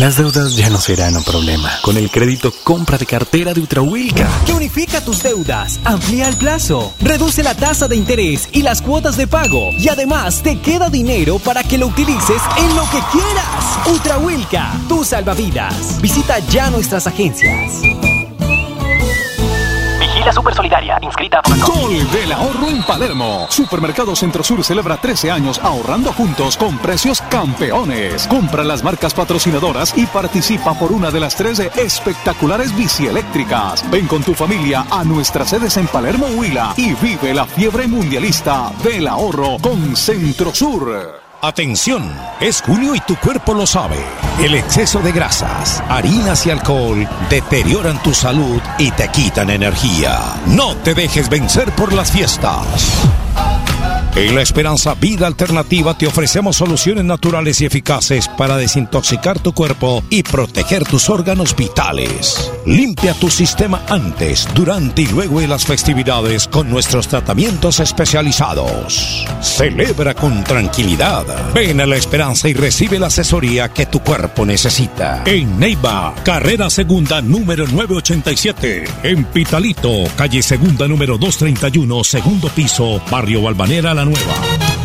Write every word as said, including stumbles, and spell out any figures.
Las deudas ya no serán un problema con el crédito compra de cartera de Ultrahuilca, que unifica tus deudas, amplía el plazo, reduce la tasa de interés y las cuotas de pago, y además te queda dinero para que lo utilices en lo que quieras. Ultrahuilca, tu salvavidas. Visita ya nuestras agencias. Vigila Super Solidaria, inscrita a Fomacom. Sol del ahorro en Palermo. Supermercado Centro Sur celebra trece años ahorrando juntos con precios campeones. Compra las marcas patrocinadoras y participa por una de las tres espectaculares bicieléctricas. Ven con tu familia a nuestras sedes en Palermo, Huila y vive la fiebre mundialista del ahorro con Centro Sur. Atención, es junio y tu cuerpo lo sabe. El exceso de grasas, harinas y alcohol deterioran tu salud y te quitan energía. No te dejes vencer por las fiestas. En La Esperanza Vida Alternativa te ofrecemos soluciones naturales y eficaces para desintoxicar tu cuerpo y proteger tus órganos vitales. Limpia tu sistema antes, durante y luego de las festividades con nuestros tratamientos especializados. Celebra con tranquilidad. Ven a La Esperanza y recibe la asesoría que tu cuerpo necesita. En Neiva, carrera segunda número novecientos ochenta y siete. En Pitalito, calle segunda número doscientos treinta y uno, segundo piso, barrio Balvanera La Nueva.